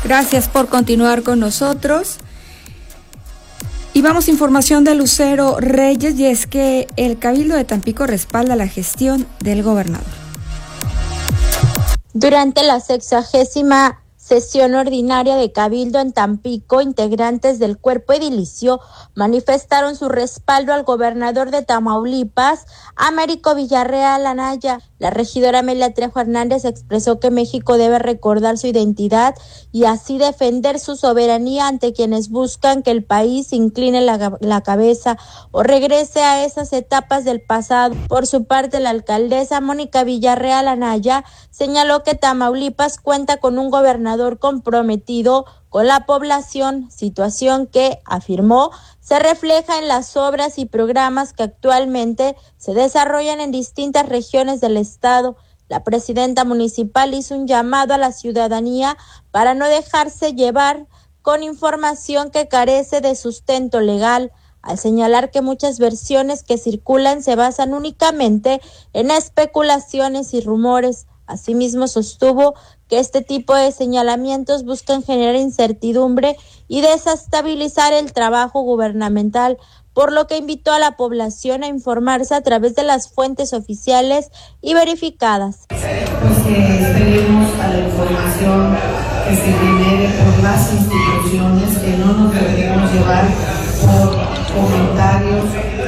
Gracias por continuar con nosotros. Y vamos a información de Lucero Reyes, y es que el Cabildo de Tampico respalda la gestión del gobernador. Durante la 60ª sesión ordinaria de Cabildo en Tampico, integrantes del cuerpo edilicio manifestaron su respaldo al gobernador de Tamaulipas, Américo Villarreal Anaya. La regidora Amelia Trejo Hernández expresó que México debe recordar su identidad y así defender su soberanía ante quienes buscan que el país incline la cabeza o regrese a esas etapas del pasado. Por su parte, la alcaldesa Mónica Villarreal Anaya señaló que Tamaulipas cuenta con un gobernador comprometido con la población, situación que, afirmó, se refleja en las obras y programas que actualmente se desarrollan en distintas regiones del estado. La presidenta municipal hizo un llamado a la ciudadanía para no dejarse llevar con información que carece de sustento legal, al señalar que muchas versiones que circulan se basan únicamente en especulaciones y rumores. Asimismo, sostuvo que este tipo de señalamientos buscan generar incertidumbre y desestabilizar el trabajo gubernamental, por lo que invitó a la población a informarse a través de las fuentes oficiales y verificadas. Pues que esperemos a la información que se genere por las instituciones, que no nos debemos llevar por comentarios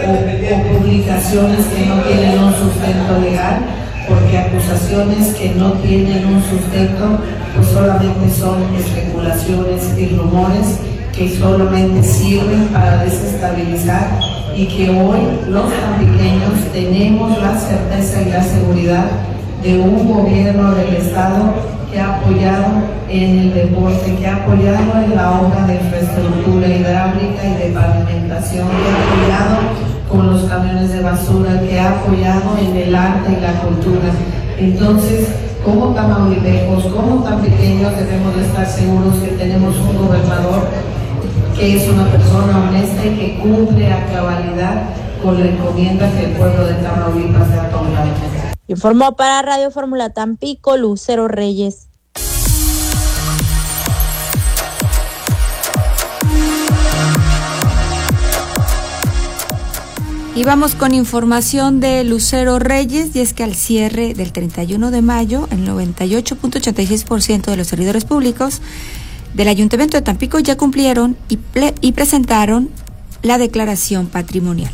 o publicaciones que no tienen un sustento legal, porque acusaciones que no tienen un sustento pues solamente son especulaciones y rumores que solamente sirven para desestabilizar, y que hoy los tampiqueños tenemos la certeza y la seguridad de un gobierno del estado que ha apoyado en el deporte, que ha apoyado en la obra de infraestructura hidráulica y de pavimentación, que ha apoyado con los camiones de basura, que ha apoyado en el arte y la cultura. Entonces, como tamaulipecos, como tampiqueños, debemos de estar seguros que tenemos un gobernador que es una persona honesta y que cumple a cabalidad con la encomienda que el pueblo de Tamaulipas le ha otorgado. Informó para Radio Fórmula Tampico, Lucero Reyes. Y vamos con información de Lucero Reyes, y es que al cierre del 31 de mayo, el 98.86% de los servidores públicos del Ayuntamiento de Tampico ya cumplieron y presentaron la declaración patrimonial.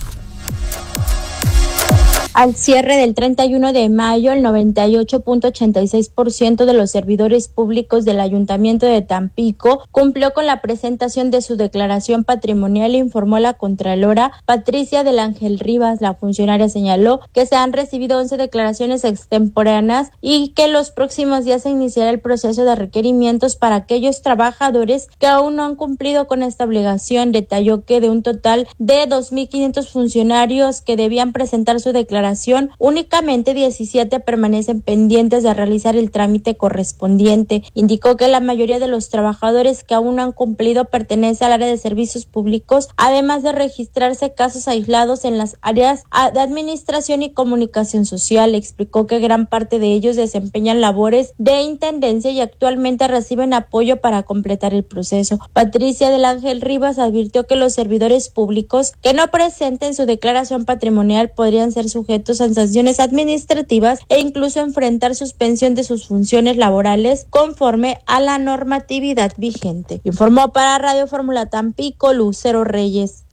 Al cierre del 31 de mayo, el 98.86% de los servidores públicos del Ayuntamiento de Tampico cumplió con la presentación de su declaración patrimonial, informó la Contralora Patricia del Ángel Rivas. La funcionaria señaló que se han recibido 11 declaraciones extemporáneas y que los próximos días se iniciará el proceso de requerimientos para aquellos trabajadores que aún no han cumplido con esta obligación. Detalló que de un total de 2.500 funcionarios que debían presentar su declaración, únicamente 17 permanecen pendientes de realizar el trámite correspondiente. Indicó que la mayoría de los trabajadores que aún no han cumplido pertenece al área de servicios públicos, además de registrarse casos aislados en las áreas de administración y comunicación social. Explicó que gran parte de ellos desempeñan labores de intendencia y actualmente reciben apoyo para completar el proceso. Patricia del Ángel Rivas advirtió que los servidores públicos que no presenten su declaración patrimonial podrían ser sujetos a sanciones administrativas e incluso enfrentar suspensión de sus funciones laborales conforme a la normatividad vigente. Informó para Radio Fórmula Tampico, Lucero Reyes.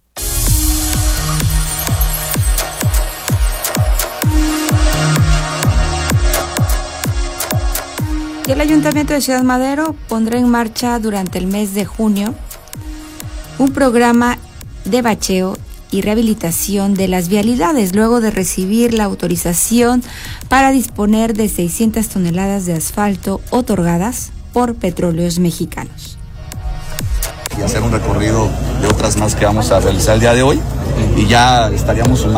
Y el Ayuntamiento de Ciudad Madero pondrá en marcha durante el mes de junio un programa de bacheo y rehabilitación de las vialidades, luego de recibir la autorización para disponer de 600 toneladas de asfalto otorgadas por Petróleos Mexicanos. Y hacer un recorrido de otras más que vamos a realizar el día de hoy, y ya estaríamos sumando